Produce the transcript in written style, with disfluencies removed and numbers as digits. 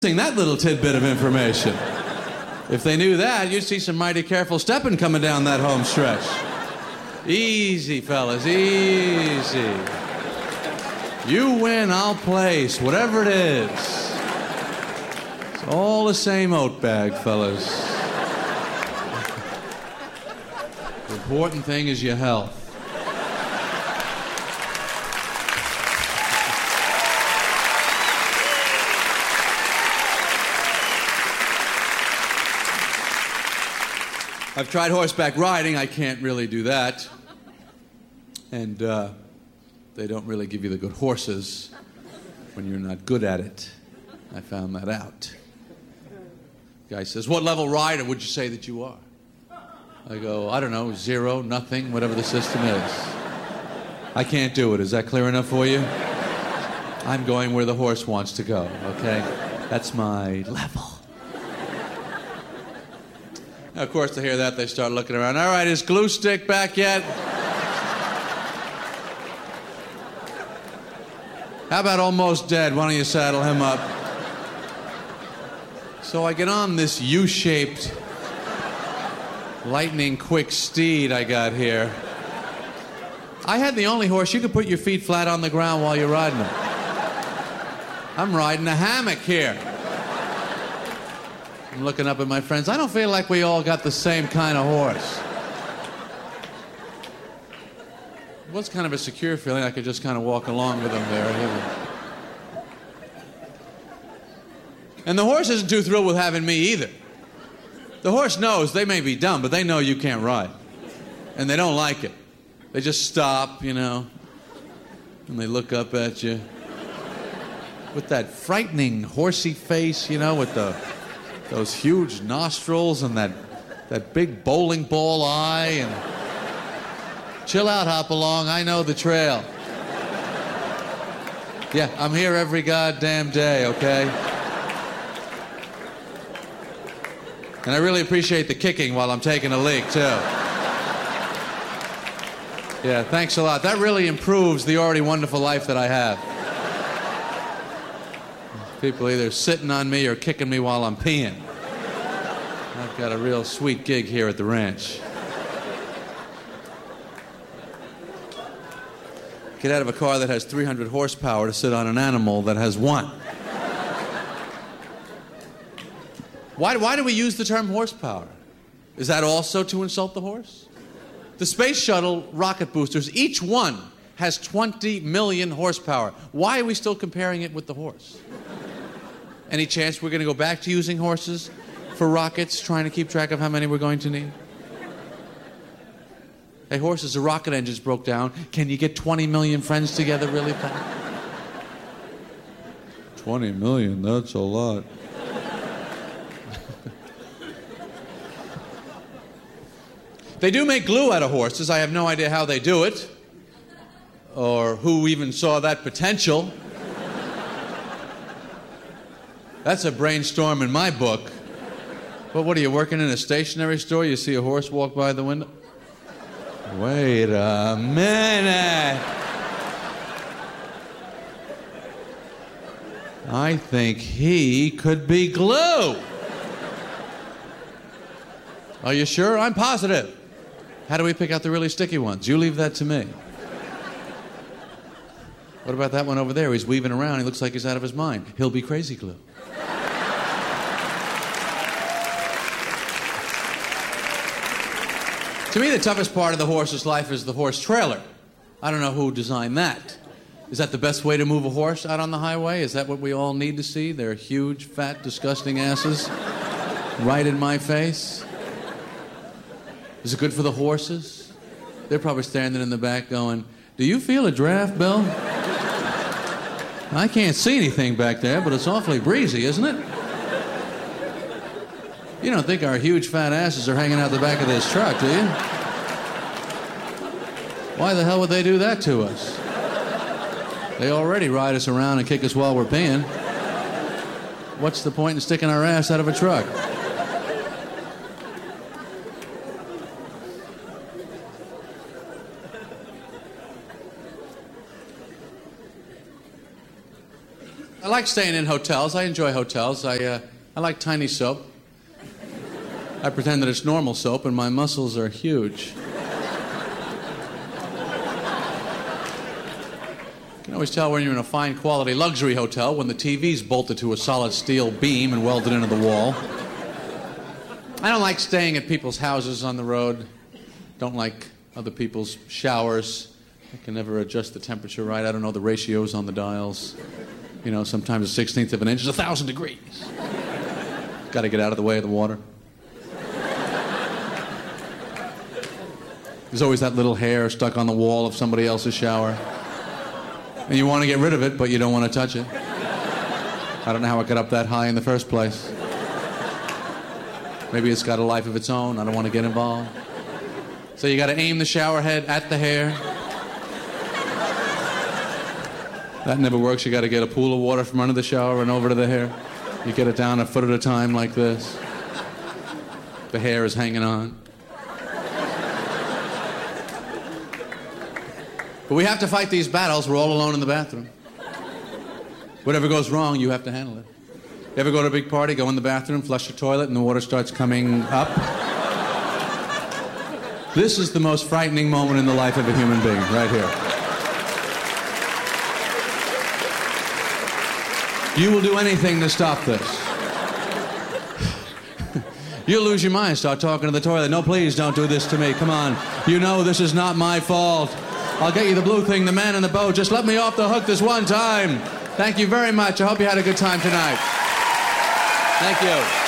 that little tidbit of information. If they knew that, you'd see some mighty careful stepping coming down that home stretch. Easy, fellas, easy. You win, I'll place, whatever it is. It's all the same oat bag, fellas. The important thing is your health. I've tried horseback riding. I can't really do that. And they don't really give you the good horses when you're not good at it. I found that out. Guy says, what level rider would you say that you are? I go, I don't know, 0, nothing, whatever the system is. I can't do it. Is that clear enough for you? I'm going where the horse wants to go, okay? That's my level. Now, of course, to hear that, they start looking around. All right, is Glue Stick back yet? How about Almost Dead? Why don't you saddle him up? So I get on this U-shaped, lightning-quick steed I got here. I had the only horse you could put your feet flat on the ground while you're riding it. I'm riding a hammock here. I'm looking up at my friends. I don't feel like we all got the same kind of horse. It was kind of a secure feeling. I could just kind of walk along with them there. And the horse isn't too thrilled with having me either. The horse knows they may be dumb, but they know you can't ride. And they don't like it. They just stop, you know, and they look up at you with that frightening horsey face, you know, with those huge nostrils and that big bowling ball eye. And chill out, Hopalong, I know the trail. Yeah, I'm here every goddamn day, okay? And I really appreciate the kicking while I'm taking a leak, too. Yeah, thanks a lot. That really improves the already wonderful life that I have. People either sitting on me or kicking me while I'm peeing. I've got a real sweet gig here at the ranch. Get out of a car that has 300 horsepower to sit on an animal that has 1. Why do we use the term horsepower? Is that also to insult the horse? The space shuttle rocket boosters, each one has 20 million horsepower. Why are we still comparing it with the horse? Any chance we're going to go back to using horses for rockets, trying to keep track of how many we're going to need? Hey, horses, the rocket engines broke down. Can you get 20 million friends together really fast? 20 million, that's a lot. They do make glue out of horses. I have no idea how they do it, or who even saw that potential. That's a brainstorm in my book. But what are you, working in a stationery store? You see a horse walk by the window? Wait a minute. I think he could be glue. Are you sure? I'm positive. How do we pick out the really sticky ones? You leave that to me. What about that one over there? He's weaving around. He looks like he's out of his mind. He'll be crazy glue. To me, the toughest part of the horse's life is the horse trailer. I don't know who designed that. Is that the best way to move a horse out on the highway? Is that what we all need to see? Their huge, fat, disgusting asses right in my face? Is it good for the horses? They're probably standing in the back going, do you feel a draft, Bill? I can't see anything back there, but it's awfully breezy, isn't it? You don't think our huge fat asses are hanging out the back of this truck, do you? Why the hell would they do that to us? They already ride us around and kick us while we're peeing. What's the point in sticking our ass out of a truck? I like staying in hotels. I enjoy hotels. I like tiny soap. I pretend that it's normal soap, and my muscles are huge. You can always tell when you're in a fine quality luxury hotel when the TV's bolted to a solid steel beam and welded into the wall. I don't like staying at people's houses on the road. Don't like other people's showers. I can never adjust the temperature right. I don't know the ratios on the dials. You know, sometimes a 16th of an inch is 1,000 degrees. Got to get out of the way of the water. There's always that little hair stuck on the wall of somebody else's shower. And you want to get rid of it, but you don't want to touch it. I don't know how it got up that high in the first place. Maybe it's got a life of its own. I don't want to get involved. So you got to aim the shower head at the hair. That never works. You got to get a pool of water from under the shower and over to the hair. You get it down a foot at a time like this. The hair is hanging on. But we have to fight these battles. We're all alone in the bathroom. Whatever goes wrong, you have to handle it. You ever go to a big party, go in the bathroom, flush your toilet, and the water starts coming up? This is the most frightening moment in the life of a human being, right here. You will do anything to stop this. You'll lose your mind, start talking to the toilet. No, please don't do this to me. Come on. You know this is not my fault. I'll get you the blue thing, the man in the boat. Just let me off the hook this one time. Thank you very much. I hope you had a good time tonight. Thank you.